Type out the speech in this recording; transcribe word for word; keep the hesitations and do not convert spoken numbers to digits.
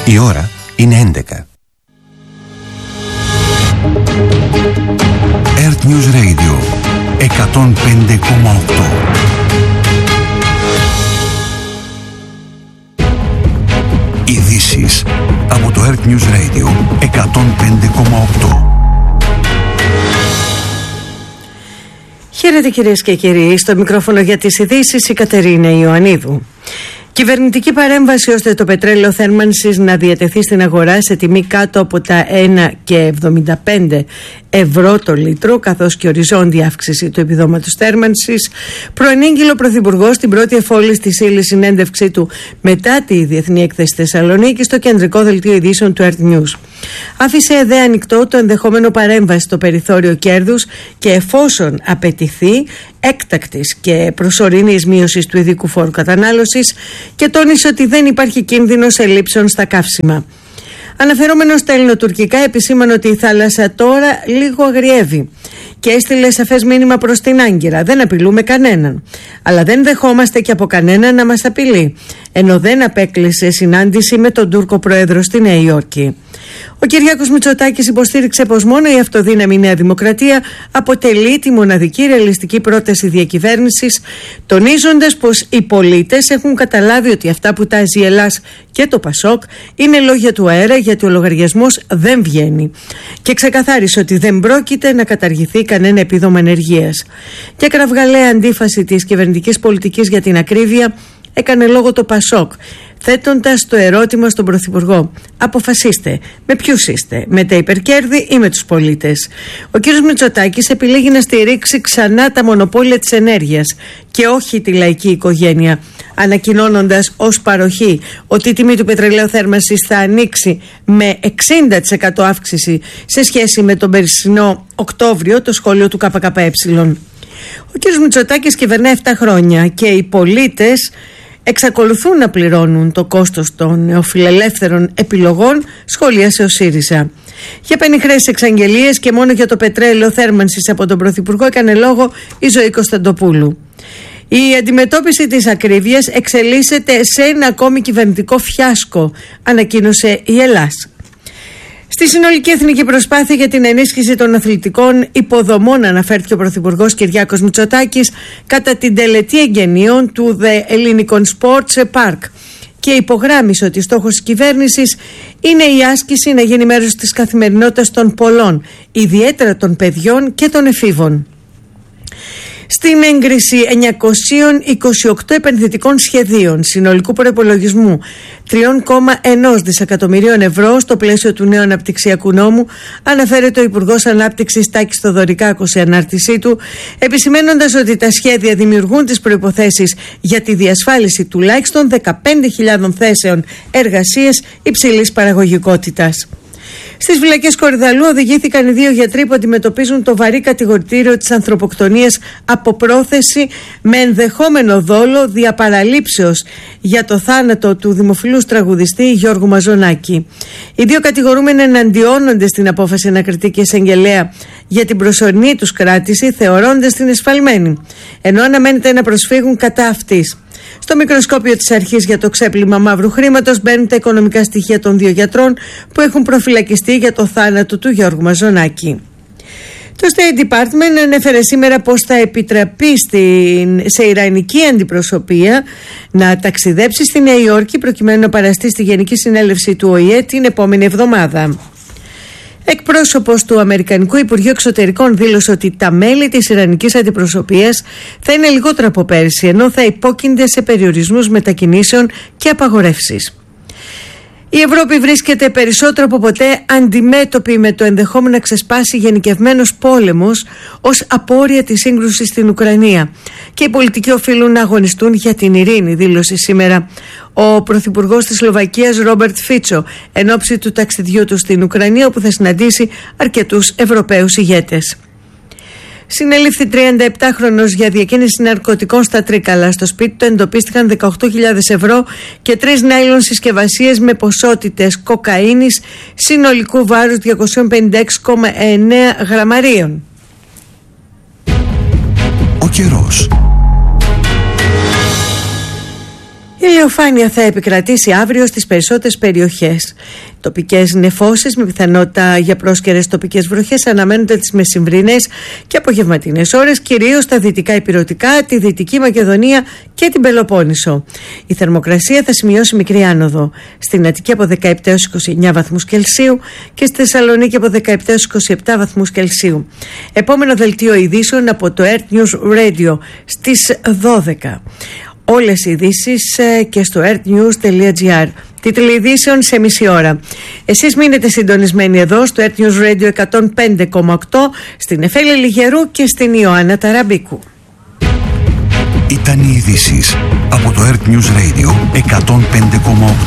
Η ώρα είναι έντεκα. Earth News Radio εκατόν πέντε κόμμα οκτώ. Ειδήσεις από το Earth News Radio εκατόν πέντε κόμμα οκτώ. Χαίρετε κυρίες και κύριοι, στο μικρόφωνο για τις ειδήσεις η Κατερίνα Ιωαννίδου. Κυβερνητική παρέμβαση ώστε το πετρέλαιο θέρμανσης να διατεθεί στην αγορά σε τιμή κάτω από τα ένα κόμμα εβδομήντα πέντε ευρώ το λίτρο, καθώς και οριζόντια αύξηση του επιδόματος θέρμανσης, προενήγγειλε ο Πρωθυπουργός στην πρώτη εφόλης της ύλης συνέντευξή του μετά τη Διεθνή Έκθεση Θεσσαλονίκη στο κεντρικό δελτίο ειδήσεων του Earth News. Άφησε δε ανοιχτό το ενδεχόμενο παρέμβαση στο περιθώριο κέρδους και εφόσον απαιτηθεί έκτακτης και προσωρινής μείωσης του ειδικού φόρου κατανάλωσης και τόνισε ότι δεν υπάρχει κίνδυνος ελλείψεων στα καύσιμα. Αναφερόμενος στα ελληνοτουρκικά, επισήμανε ότι η θάλασσα τώρα λίγο αγριεύει και έστειλε σαφές μήνυμα προς την Άγκυρα: δεν απειλούμε κανέναν, αλλά δεν δεχόμαστε και από κανέναν να μας απειλεί, ενώ δεν απέκλεισε συνάντηση με τον Τούρκο Πρόεδρο στη Νέα Υόρκη. Ο Κυριάκος Μητσοτάκης υποστήριξε πως μόνο η αυτοδύναμη Νέα Δημοκρατία αποτελεί τη μοναδική ρεαλιστική πρόταση διακυβέρνησης, τονίζοντας πως οι πολίτες έχουν καταλάβει ότι αυτά που τάζει η Ελλάς και το Πασόκ είναι λόγια του αέρα, γιατί ο λογαριασμός δεν βγαίνει, και ξεκαθάρισε ότι δεν πρόκειται να καταργηθεί κανένα επίδομα ενεργείας. Και κραυγαλαία αντίφαση της κυβερνητικής πολιτικής για την ακρίβεια έκανε λόγο το Πασόκ, θέτοντας το ερώτημα στον Πρωθυπουργό: αποφασίστε, με ποιους είστε, με τα υπερκέρδη ή με τους πολίτες? Ο κ. Μητσοτάκης επιλέγει να στηρίξει ξανά τα μονοπόλια της ενέργειας και όχι τη λαϊκή οικογένεια, ανακοινώνοντας ως παροχή ότι η τιμή του πετρελαίου θέρμανσης θα ανοίξει με εξήντα τοις εκατό αύξηση σε σχέση με τον περσινό Οκτώβριο, το σχόλιο του ΚΚΕ. Ο κ. Μητσοτάκης κυβερνά επτά χρόνια και οι πολίτες εξακολουθούν να πληρώνουν το κόστος των νεοφιλελεύθερων επιλογών, σχολίασε ο ΣΥΡΙΖΑ. Για πενιχρές εξαγγελίες και μόνο για το πετρέλαιο θέρμανσης από τον Πρωθυπουργό έκανε λόγο η Ζωή Κωνσταντοπούλου. Η αντιμετώπιση της ακρίβειας εξελίσσεται σε ένα ακόμη κυβερνητικό φιάσκο, ανακοίνωσε η Ελλάς. Στη συνολική εθνική προσπάθεια για την ενίσχυση των αθλητικών υποδομών, αναφέρθηκε ο Πρωθυπουργός Κυριάκος Μητσοτάκης κατά την τελετή εγγενείων του The Hellenic Sports Park και υπογράμμισε ότι στόχος της κυβέρνησης είναι η άσκηση να γίνει μέρος της καθημερινότητας των πολλών, ιδιαίτερα των παιδιών και των εφήβων. Στην έγκριση εννιακόσια είκοσι οκτώ επενδυτικών σχεδίων συνολικού προϋπολογισμού τρία κόμμα ένα δισεκατομμυρίων ευρώ στο πλαίσιο του νέου αναπτυξιακού νόμου, αναφέρεται ο Υπουργός Ανάπτυξης Τάκης Θοδωρικάκος σε ανάρτησή του, επισημένοντας ότι τα σχέδια δημιουργούν τις προϋποθέσεις για τη διασφάλιση τουλάχιστον δεκαπέντε χιλιάδων θέσεων εργασίας υψηλής παραγωγικότητας. Στις φυλακές Κορυδαλλού οδηγήθηκαν οι δύο γιατροί που αντιμετωπίζουν το βαρύ κατηγορητήριο της ανθρωποκτονίας από πρόθεση με ενδεχόμενο δόλο δια παραλήψεως για το θάνατο του δημοφιλούς τραγουδιστή Γιώργου Μαζονάκη. Οι δύο κατηγορούμενοι εναντιώνονται στην απόφαση ανακριτική εισαγγελέα για την προσωρινή τους κράτηση, θεωρώντας την εσφαλμένη, ενώ αναμένεται να προσφύγουν κατά αυτής. Στο μικροσκόπιο της αρχής για το ξέπλυμα μαύρου χρήματος μπαίνουν τα οικονομικά στοιχεία των δύο γιατρών που έχουν προφυλακιστεί για το θάνατο του Γιώργου Μαζονάκη. Το State Department ανέφερε σήμερα πως θα επιτραπεί στην, σε ιρανική αντιπροσωπεία να ταξιδέψει στη Νέα Υόρκη προκειμένου να παραστεί στη Γενική Συνέλευση του Ο Η Ε την επόμενη εβδομάδα. Εκπρόσωπος του Αμερικανικού Υπουργείου Εξωτερικών δήλωσε ότι τα μέλη της ιρανικής αντιπροσωπείας θα είναι λιγότερα από πέρυσι, ενώ θα υπόκεινται σε περιορισμούς μετακινήσεων και απαγορεύσεις. Η Ευρώπη βρίσκεται περισσότερο από ποτέ αντιμέτωπη με το ενδεχόμενο να ξεσπάσει γενικευμένος πόλεμος ως απόρρια της σύγκρουσης στην Ουκρανία και οι πολιτικοί οφείλουν να αγωνιστούν για την ειρήνη, δήλωσε σήμερα ο Πρωθυπουργός της Σλοβακίας Ρόμπερτ Φίτσο εν ώψη του ταξιδιού του στην Ουκρανία, όπου θα συναντήσει αρκετούς Ευρωπαίους ηγέτες. Συνελήφθη τριανταεπτάχρονος για διακίνηση ναρκωτικών στα Τρίκαλα. Στο σπίτι του εντοπίστηκαν δεκαοκτώ χιλιάδες ευρώ και τρεις νάιλον συσκευασίες με ποσότητες κοκαίνης συνολικού βάρους διακόσια πενήντα έξι κόμμα εννέα γραμμαρίων. Ο καιρός. Η ηλιοφάνεια θα επικρατήσει αύριο στις περισσότερες περιοχές. Τοπικές νεφώσεις με πιθανότητα για πρόσκαιρες τοπικές βροχές αναμένονται τις μεσημβρινές και απογευματινές ώρες, κυρίως στα δυτικά ηπειρωτικά, τη Δυτική Μακεδονία και την Πελοπόννησο. Η θερμοκρασία θα σημειώσει μικρή άνοδο. Στην Αττική από δεκαεπτά έως είκοσι εννιά βαθμούς Κελσίου και στη Θεσσαλονίκη από δεκαεπτά έως είκοσι επτά βαθμούς Κελσίου. Επόμενο δελτίο ειδήσεων από το Earth News Radio στις δώδεκα. Όλες οι ειδήσεις και στο earthnews.gr. Τίτλοι ειδήσεων σε μισή ώρα. Εσείς μείνετε συντονισμένοι εδώ στο Earth News Radio εκατόν πέντε κόμμα οκτώ, στην Εφέλη Λιγερού και στην Ιωάννα Ταραμπίκου. Ήταν οι ειδήσεις από το Earth News Radio εκατόν πέντε κόμμα οκτώ.